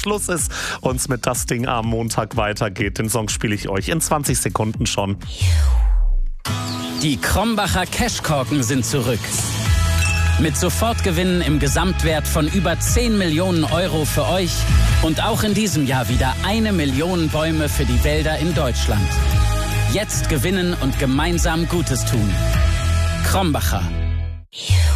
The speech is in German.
Schluss ist und es mit Das Ding am Montag weitergeht. Den Song spiele ich euch in 20 Sekunden schon. Die Krombacher Cashkorken sind zurück. Mit Sofortgewinnen im Gesamtwert von über 10 Millionen Euro für euch und auch in diesem Jahr wieder 1 Million Bäume für die Wälder in Deutschland. Jetzt gewinnen und gemeinsam Gutes tun. Krombacher.